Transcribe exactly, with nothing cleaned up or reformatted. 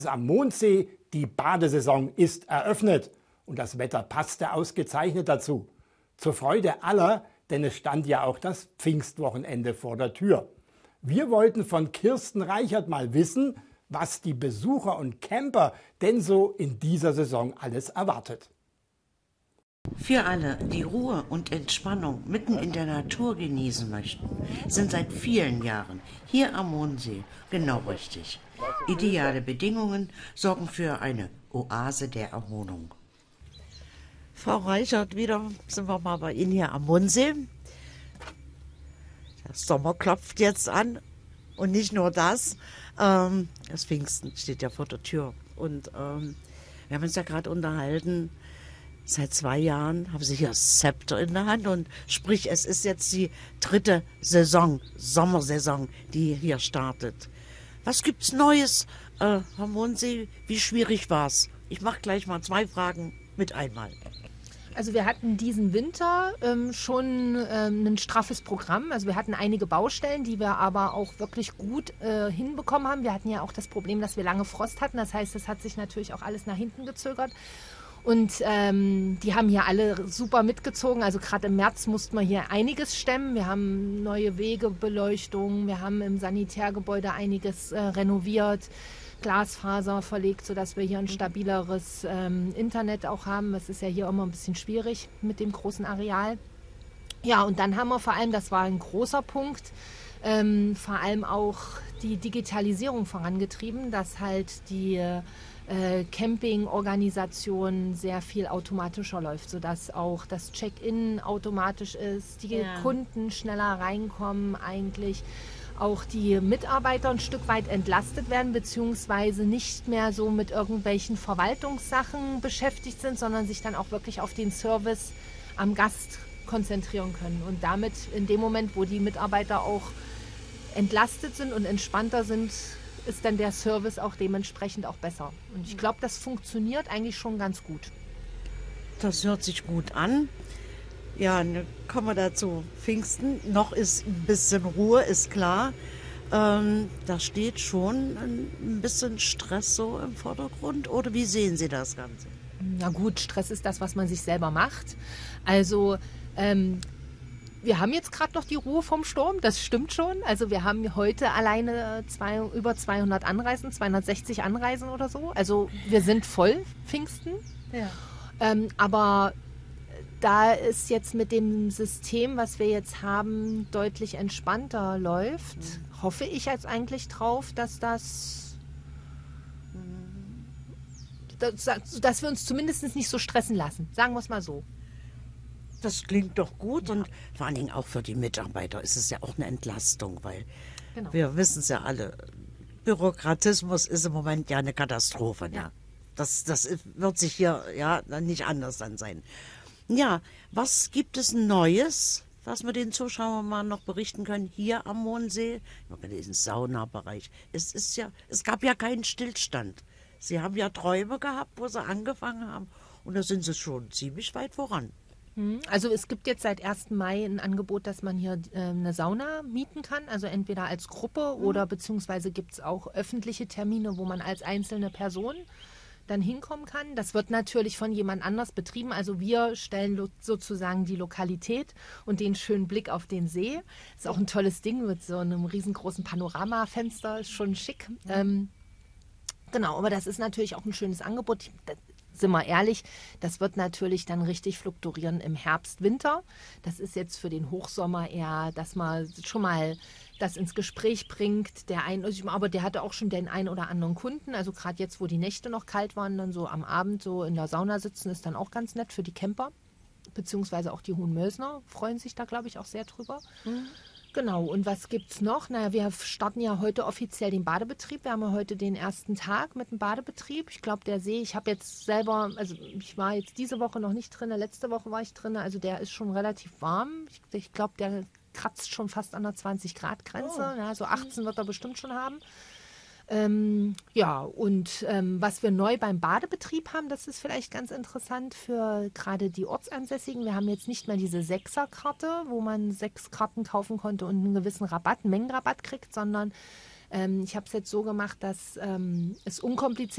Am Mondsee, die Badesaison ist eröffnet und das Wetter passte ausgezeichnet dazu. Zur Freude aller, denn es stand ja auch das Pfingstwochenende vor der Tür. Wir wollten von Kirsten Reichert mal wissen, was die Besucher und Camper denn so in dieser Saison alles erwartet. Für alle, die Ruhe und Entspannung mitten in der Natur genießen möchten, sind seit vielen Jahren hier am Mondsee genau richtig. Ideale Bedingungen sorgen für eine Oase der Erholung. Frau Reichert, wieder sind wir mal bei Ihnen hier am Mondsee. Der Sommer klopft jetzt an und nicht nur das. Ähm, das Pfingsten steht ja vor der Tür. Und ähm, wir haben uns ja gerade unterhalten. Seit zwei Jahren haben Sie hier das Zepter in der Hand und sprich, es ist jetzt die dritte Saison, Sommersaison, die hier startet. Was gibt's Neues, äh, Herr Mondsee? Wie schwierig war's? Ich mache gleich mal zwei Fragen mit einmal. Also wir hatten diesen Winter ähm, schon ähm, ein straffes Programm. Also wir hatten einige Baustellen, die wir aber auch wirklich gut äh, hinbekommen haben. Wir hatten ja auch das Problem, dass wir lange Frost hatten. Das heißt, es hat sich natürlich auch alles nach hinten gezögert. Und ähm, die haben hier alle super mitgezogen. Also gerade im März mussten wir hier einiges stemmen. Wir haben neue Wegebeleuchtung, wir haben im Sanitärgebäude einiges äh, renoviert, Glasfaser verlegt, sodass wir hier ein stabileres ähm, Internet auch haben. Das ist ja hier immer ein bisschen schwierig mit dem großen Areal. Ja, und dann haben wir vor allem, das war ein großer Punkt, ähm, vor allem auch die Digitalisierung vorangetrieben, dass halt die äh, Campingorganisation sehr viel automatischer läuft, sodass auch das Check-in automatisch ist, die ja. Kunden schneller reinkommen eigentlich. Auch die Mitarbeiter ein Stück weit entlastet werden, beziehungsweise nicht mehr so mit irgendwelchen Verwaltungssachen beschäftigt sind, sondern sich dann auch wirklich auf den Service am Gast konzentrieren können. Und damit in dem Moment, wo die Mitarbeiter auch entlastet sind und entspannter sind, ist dann der Service auch dementsprechend auch besser. Und ich glaube, das funktioniert eigentlich schon ganz gut. Das hört sich gut an. Ja, dann kommen wir dazu. Pfingsten, noch ist ein bisschen Ruhe, ist klar. Ähm, da steht schon ein bisschen Stress so im Vordergrund. Oder wie sehen Sie das Ganze? Na gut, Stress ist das, was man sich selber macht. Also ähm, wir haben jetzt gerade noch die Ruhe vom Sturm, das stimmt schon. Also wir haben heute alleine zwei, über zweihundert Anreisen, zweihundertsechzig Anreisen oder so. Also wir sind voll Pfingsten. Ja. Ähm, aber da es jetzt mit dem System, was wir jetzt haben, deutlich entspannter läuft, mhm. hoffe ich jetzt eigentlich drauf, dass das, dass, dass wir uns zumindest nicht so stressen lassen. Sagen wir es mal so. Das klingt doch gut ja. Und vor allen Dingen auch für die Mitarbeiter ist es ja auch eine Entlastung, weil genau. wir wissen es ja alle, Bürokratismus ist im Moment ja eine Katastrophe. Ja. Ja. Das, das wird sich hier ja nicht anders dann sein. Ja, was gibt es Neues, was wir den Zuschauern mal noch berichten können hier am Mondsee? In diesem Saunabereich. Es ist ja, es gab ja keinen Stillstand. Sie haben ja Träume gehabt, wo sie angefangen haben, und da sind sie schon ziemlich weit voran. Also es gibt jetzt seit ersten Mai ein Angebot, dass man hier äh, eine Sauna mieten kann, also entweder als Gruppe mhm. oder beziehungsweise gibt es auch öffentliche Termine, wo man als einzelne Person dann hinkommen kann. Das wird natürlich von jemand anders betrieben. Also wir stellen lo- sozusagen die Lokalität und den schönen Blick auf den See. Ist auch ein tolles Ding mit so einem riesengroßen Panoramafenster. Ist schon schick. Ja. Ähm, genau, aber das ist natürlich auch ein schönes Angebot. Das, sind wir ehrlich, das wird natürlich dann richtig fluktuieren im Herbst, Winter. Das ist jetzt für den Hochsommer eher, dass man schon mal das ins Gespräch bringt. Der ein, aber der hatte auch schon den einen oder anderen Kunden. Also gerade jetzt, wo die Nächte noch kalt waren, dann so am Abend so in der Sauna sitzen, ist dann auch ganz nett für die Camper. Beziehungsweise auch die Hohenmösner freuen sich da, glaube ich, auch sehr drüber. Mhm. Genau, und was gibt's noch? Naja, wir starten ja heute offiziell den Badebetrieb. Wir haben ja heute den ersten Tag mit dem Badebetrieb. Ich glaube, der See, ich habe jetzt selber, also ich war jetzt diese Woche noch nicht drin, letzte Woche war ich drin, also der ist schon relativ warm. Ich, ich glaube, der kratzt schon fast an der zwanzig Grad Grenze. Oh. Ja, so achtzehn wird er bestimmt schon haben. Ähm, ja, und ähm, was wir neu beim Badebetrieb haben, das ist vielleicht ganz interessant für gerade die Ortsansässigen. Wir haben jetzt nicht mehr diese Sechserkarte, wo man sechs Karten kaufen konnte und einen gewissen Rabatt, einen Mengenrabatt kriegt, sondern ähm, ich habe es jetzt so gemacht, dass ähm, es unkompliziert